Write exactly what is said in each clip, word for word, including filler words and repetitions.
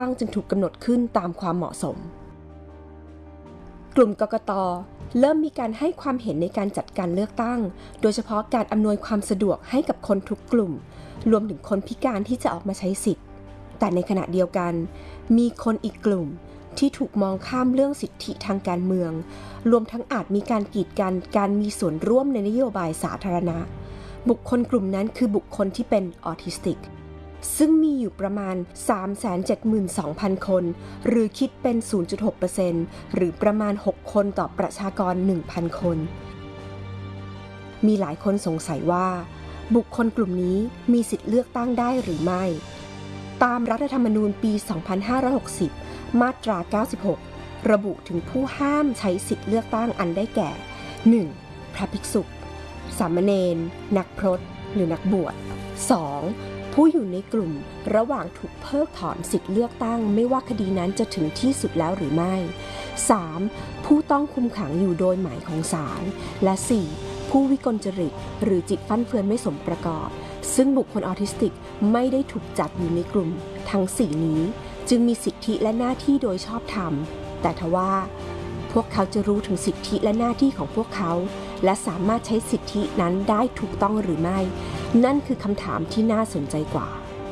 ตั้งจึงถูกกำหนดขึ้นตามความเหมาะสมกลุ่มกกต.เริ่มมีการให้ความเห็นในการจัดการเลือกตั้งโดยเฉพาะการอำนวยความสะดวกให้กับคนทุกกลุ่มรวมถึงคนพิการที่จะออกมาใช้สิทธิ์แต่ในขณะเดียวกันมีคนอีกกลุ่มที่ถูกมองข้ามเรื่องสิทธิทางการเมืองรวมทั้งอาจมีการกีดกันการมีส่วนร่วมในนโยบายสาธารณะบุคคลกลุ่มนั้นคือบุคคลที่เป็นออทิสติกซึ่งมีอยู่ประมาณ สามแสนเจ็ดหมื่นสองพัน คนหรือคิดเป็น ศูนย์จุดหกเปอร์เซ็นต์ หรือประมาณหกคนต่อประชากร หนึ่งพัน คนมีหลายคนสงสัยว่าบุคคลกลุ่มนี้มีสิทธิ์เลือกตั้งได้หรือไม่ตามรัฐธรรมนูญปี สองพันห้าร้อยหกสิบ มาตรา เก้าสิบหก ระบุถึงผู้ห้ามใช้สิทธิ์เลือกตั้งอันได้แก่ หนึ่ง พระภิกษุ สามเณร นักพรตหรือนักบวช สอง ผู้อยู่ในกลุ่มระหว่างถูกเพิกถอนสิทธิ์เลือกตั้งไม่ว่าคดีนั้นจะถึงที่สุดแล้วหรือไม่ สาม ผู้ต้องคุมขังอยู่โดยหมายของศาล และ สี่ ผู้วิกลจริตหรือจิตฟั่นเฟือนไม่สมประกอบซึ่งบุคคลออทิสติกไม่ได้ถูกจัดอยู่ในกลุ่มทั้งสี่นี้จึงมีสิทธิและหน้าที่โดยชอบธรรมแต่ทว่าพวกเขาจะรู้ถึงสิทธิและหน้าที่ของพวกเขาและสามารถใช้สิทธินั้นได้ถูกต้องหรือไม่นั่นคือคำถามที่น่าสนใจกว่า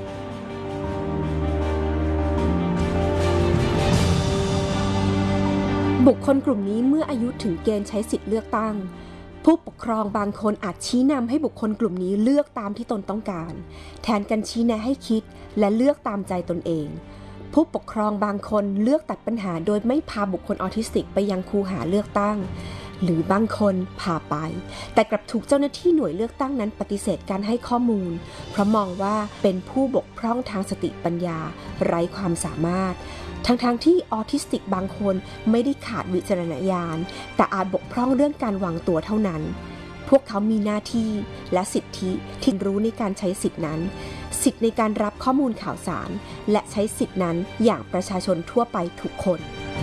บุคคลกลุ่มนี้เมื่ออายุถึงเกณฑ์ใช้สิทธิเลือกตั้งผู้ปกครองบางคนอาจชี้นำให้บุคคลกลุ่มนี้เลือกตามที่ตนต้องการแทนการชี้แนะให้คิดและเลือกตามใจตนเองผู้ปกครองบางคนเลือกตัดปัญหาโดยไม่พาบุคคลออทิสติกไปยังคูหาเลือกตั้งหรือบางคนพาไปแต่กลับถูกเจ้าหน้าที่หน่วยเลือกตั้งนั้นปฏิเสธการให้ข้อมูลเพราะมองว่าเป็นผู้บกพร่องทางสติปัญญาไร้ความสามารถทั้งๆ ท, ที่ออทิสติกบางคนไม่ได้ขาดวิจารณญาณแต่อาจบกพร่องเรื่องการวางตัวเท่านั้นพวกเขามีหน้าที่และสิทธิที่รู้ในการใช้สิทธินั้นสิทธิในการรับข้อมูลข่าวสารและใช้สิทธินั้นอย่างประชาชนทั่วไปทุกคน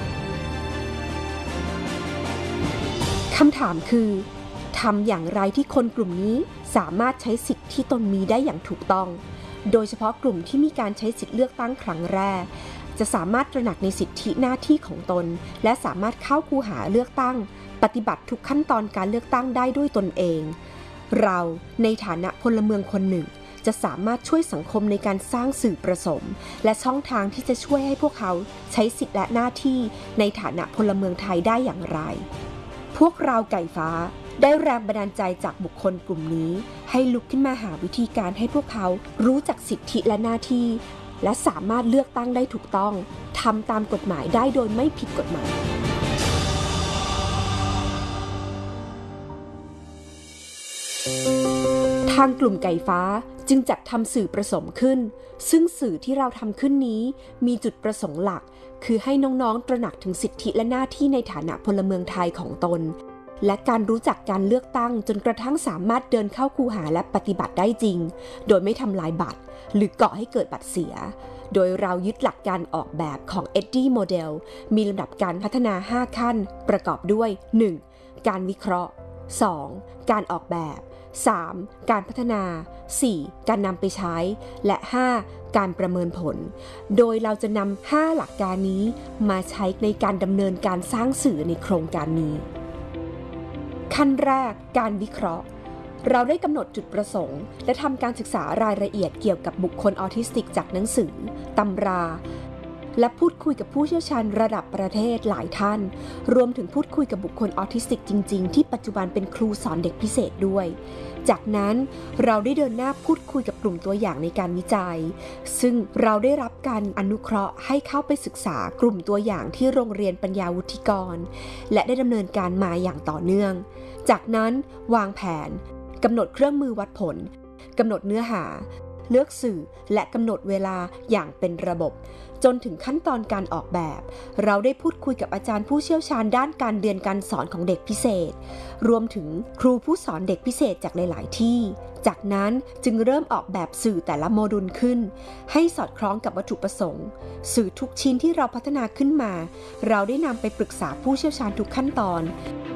คำถามคือทำอย่างไรที่คนกลุ่มนี้สามารถใช้สิทธิที่ตนมีได้อย่างถูกต้องโดยเฉพาะกลุ่มที่มีการใช้สิทธิเลือกตั้งครั้งแรกจะสามารถตระหนักในสิทธิหน้าที่ของตนและสามารถเข้าคูหาเลือกตั้งปฏิบัติทุกขั้นตอนการเลือกตั้งได้ด้วยตนเองเราในฐานะพลเมืองคนหนึ่งจะสามารถช่วยสังคมในการสร้างสื่อประสมและช่องทางที่จะช่วยให้พวกเขาใช้สิทธิและหน้าที่ในฐานะพลเมืองไทยได้อย่างไรพวกเราไก่ฟ้าได้แรงบันดาลใจจากบุคคลกลุ่มนี้ให้ลุกขึ้นมาหาวิธีการให้พวกเขารู้จักสิทธิและหน้าที่และสามารถเลือกตั้งได้ถูกต้องทำตามกฎหมายได้โดยไม่ผิดกฎหมายทางกลุ่มไก่ฟ้าจึงจัดทำสื่อประสมขึ้นซึ่งสื่อที่เราทำขึ้นนี้มีจุดประสงค์หลักคือให้น้องๆตระหนักถึงสิทธิและหน้าที่ในฐานะพลเมืองไทยของตนและการรู้จักการเลือกตั้งจนกระทั่งสามารถเดินเข้าคูหาและปฏิบัติได้จริงโดยไม่ทำลายบัตรหรือก่อให้เกิดบัตรเสียโดยเรายึดหลักการออกแบบของ Eddy Model มีลำดับการพัฒนาห้าขั้นประกอบด้วย หนึ่ง การวิเคราะห์ สอง การออกแบบสาม การพัฒนา สี่ การนำไปใช้และ ห้า การประเมินผลโดยเราจะนำห้าหลักการนี้มาใช้ในการดำเนินการสร้างสื่อในโครงการนี้ขั้นแรกการวิเคราะห์เราได้กำหนดจุดประสงค์และทำการศึกษารายละเอียดเกี่ยวกับบุคคลออทิสติกจากหนังสือตำราและพูดคุยกับผู้เชี่ยวชาญระดับประเทศหลายท่านรวมถึงพูดคุยกับบุคคลออทิสติกจริงๆที่ปัจจุบันเป็นครูสอนเด็กพิเศษด้วยจากนั้นเราได้เดินหน้าพูดคุยกับกลุ่มตัวอย่างในการวิจัยซึ่งเราได้รับการอนุเคราะห์ให้เข้าไปศึกษากลุ่มตัวอย่างที่โรงเรียนปัญญาวุฒิกรและได้ดำเนินการมาอย่างต่อเนื่องจากนั้นวางแผนกำหนดเครื่องมือวัดผลกำหนดเนื้อหาเลือกสื่อและกำหนดเวลาอย่างเป็นระบบจนถึงขั้นตอนการออกแบบเราได้พูดคุยกับอาจารย์ผู้เชี่ยวชาญด้านการเรียนการสอนของเด็กพิเศษรวมถึงครูผู้สอนเด็กพิเศษจากหลายๆที่จากนั้นจึงเริ่มออกแบบสื่อแต่ละโมดูลขึ้นให้สอดคล้องกับวัตถุประสงค์สื่อทุกชิ้นที่เราพัฒนาขึ้นมาเราได้นำไปปรึกษาผู้เชี่ยวชาญทุกขั้นตอน